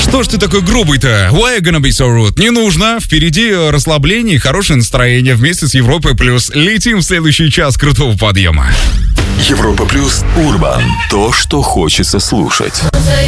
Что ж ты такой грубый-то? Why you gonna be so rude? Не нужно. Впереди расслабление и хорошее настроение вместе с Европой Плюс. Летим в следующий час крутого подъема. Европа Плюс Урбан. То, что хочется слушать.